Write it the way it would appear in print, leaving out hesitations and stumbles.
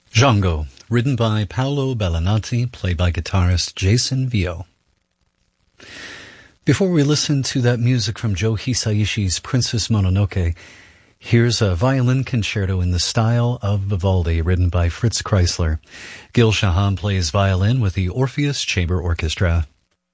Django, written by Paolo Bellinati, played by guitarist Jason Vio. Before we listen to that music from Joe Hisaishi's Princess Mononoke, here's a violin concerto in the style of Vivaldi, written by Fritz Kreisler. Gil Shahan plays violin with the Orpheus Chamber Orchestra.